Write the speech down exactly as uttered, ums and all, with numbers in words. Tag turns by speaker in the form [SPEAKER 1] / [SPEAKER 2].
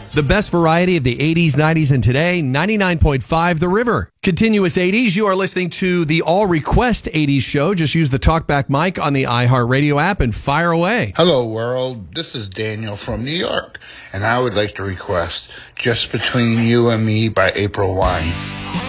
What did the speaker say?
[SPEAKER 1] The best variety of the eighties, nineties, and today, ninety-nine point five The River. Continuous eighties, you are listening to the All Request eighties show. Just use the TalkBack mic on the iHeartRadio app and fire away.
[SPEAKER 2] Hello, world. This is Daniel from New York, and I would like to request Just Between You and Me by April Wine.